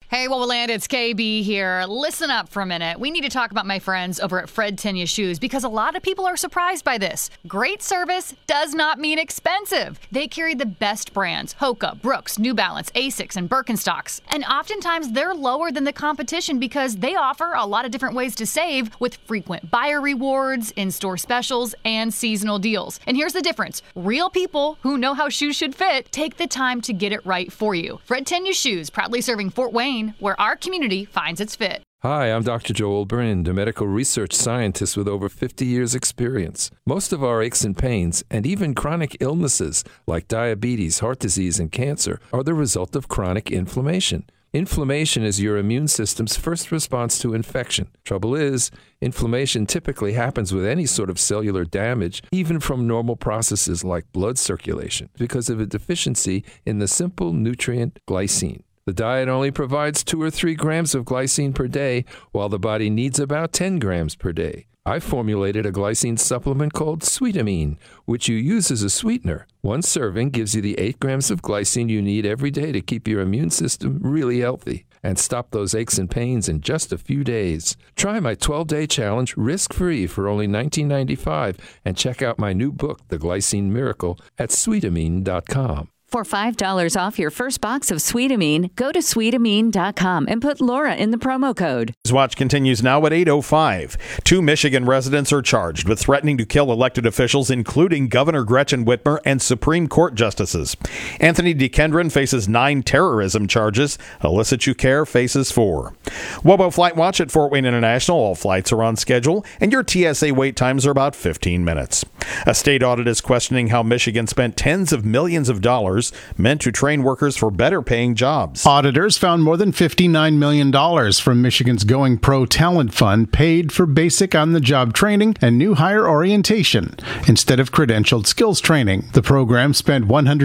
Hey, Wowoland, it's KB here. Listen up for a minute. We need to talk about my friends over at Fred Tenya Shoes because a lot of people are surprised by this. Great service does not mean expensive. They carry the best brands: Hoka, Brooks, New Balance, Asics, and Birkenstocks. And oftentimes they're lower than the competition because they offer a lot of different ways to save with frequent buyer rewards, in-store specials, and seasonal deals. And here's the difference. Real people who know how shoes should fit take the time to get it right for you. Fred Tenya Shoes, proudly serving Fort Wayne, where our community finds its fit. Hi, I'm Dr. Joel Brind, a medical research scientist with over 50 years' experience. Most of our aches and pains, and even chronic illnesses like diabetes, heart disease, and cancer, are the result of chronic inflammation. Inflammation is your immune system's first response to infection. Trouble is, inflammation typically happens with any sort of cellular damage, even from normal processes like blood circulation, because of a deficiency in the simple nutrient glycine. The diet only provides 2 or 3 grams of glycine per day, while the body needs about 10 grams per day. I formulated a glycine supplement called Sweetamine, which you use as a sweetener. One serving gives you the 8 grams of glycine you need every day to keep your immune system really healthy and stop those aches and pains in just a few days. Try my 12-day challenge risk-free for only $19.95 and check out my new book, The Glycine Miracle, at Sweetamine.com. For $5 off your first box of Sweetamine, go to Sweetamine.com and put Laura in the promo code. Watch continues now at 8:05. 2 Michigan residents are charged with threatening to kill elected officials, including Governor Gretchen Whitmer and Supreme Court justices. Anthony DeKendron faces 9 terrorism charges. Alyssa Choucair faces 4. WOBO Flight Watch at Fort Wayne International. All flights are on schedule, and your TSA wait times are about 15 minutes. A state audit is questioning how Michigan spent tens of millions of dollars meant to train workers for better paying jobs. Auditors found more than $59 million from Michigan's Going Pro Talent Fund paid for basic on-the-job training and new hire orientation instead of credentialed skills training. The program spent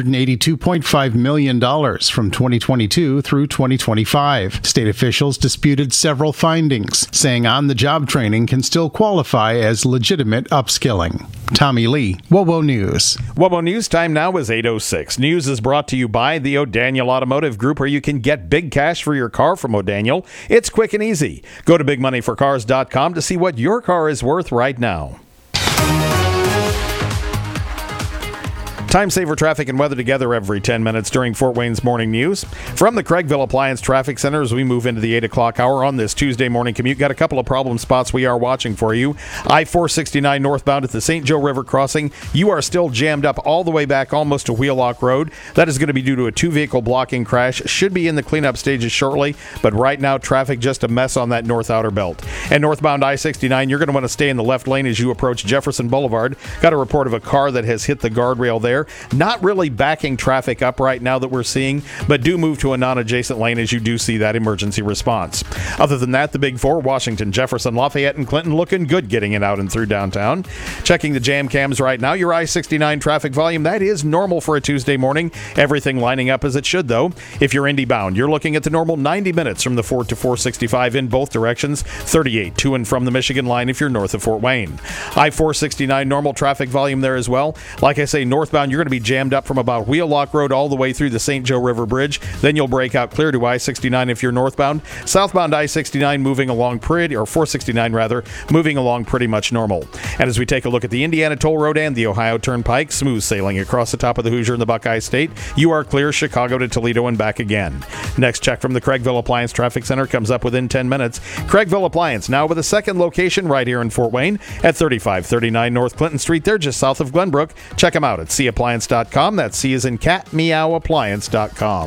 $182.5 million from 2022 through 2025. State officials disputed several findings, saying on-the-job training can still qualify as legitimate upskilling. Tommy Lee, WOBO News. WOBO News time now is 8:06. News is brought to you by the O'Daniel Automotive Group, where you can get big cash for your car from O'Daniel. It's quick and easy. Go to bigmoneyforcars.com to see what your car is worth right now. Time saver traffic and weather together every 10 minutes during Fort Wayne's morning news. From the Craigville Appliance Traffic Center as we move into the 8 o'clock hour on this Tuesday morning commute. Got a couple of problem spots we are watching for you. I-469 northbound at the St. Joe River crossing. You are still jammed up all the way back almost to Wheelock Road. That is going to be due to a 2-vehicle blocking crash. Should be in the cleanup stages shortly, but right now traffic just a mess on that north outer belt. And northbound I-69, you're going to want to stay in the left lane as you approach Jefferson Boulevard. Got a report of a car that has hit the guardrail there. Not really backing traffic up right now that we're seeing, but do move to a non-adjacent lane as you do see that emergency response. Other than that, the big 4, Washington, Jefferson, Lafayette, and Clinton looking good getting it out and through downtown. Checking the jam cams right now, your I-69 traffic volume, that is normal for a Tuesday morning. Everything lining up as it should, though. If you're Indy bound, you're looking at the normal 90 minutes from the 4 to 465 in both directions, 38 to and from the Michigan line if you're north of Fort Wayne. I-469 normal traffic volume there as well. Like I say, northbound, you're going to be jammed up from about Wheelock Road all the way through the St. Joe River Bridge. Then you'll break out clear to I-69 if you're northbound. Southbound I-69 moving along pretty, or 469 rather, moving along pretty much normal. And as we take a look at the Indiana Toll Road and the Ohio Turnpike, smooth sailing across the top of the Hoosier and the Buckeye State. You are clear Chicago to Toledo and back again. Next check from the Craigville Appliance Traffic Center comes up within 10 minutes. Craigville Appliance now with a second location right here in Fort Wayne at 3539 North Clinton Street. They're just south of Glenbrook. Check them out at CAppliance.com. That's C as in cat, meow, appliance.com.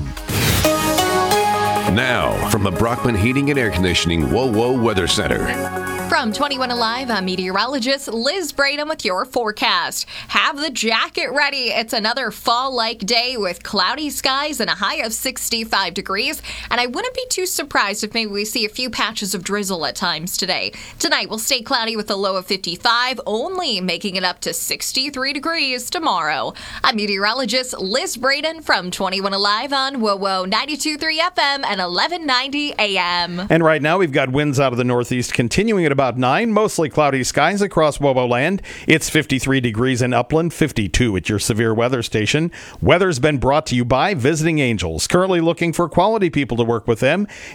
Now, from the Brockman Heating and Air Conditioning WOWO Weather Center. From 21 Alive, I'm meteorologist Liz Braden with your forecast. Have the jacket ready. It's another fall-like day with cloudy skies and a high of 65 degrees. And I wouldn't be too surprised if maybe we see a few patches of drizzle at times today. Tonight will stay cloudy with a low of 55, only making it up to 63 degrees tomorrow. I'm meteorologist Liz Braden from 21 Alive on WOWO 92.3 FM and 1190 AM. And right now we've got winds out of the northeast continuing at about 9, mostly cloudy skies across WOWO land. It's 53 degrees in Upland, 52 at your severe weather station. Weather's been brought to you by Visiting Angels, currently looking for quality people to work with them.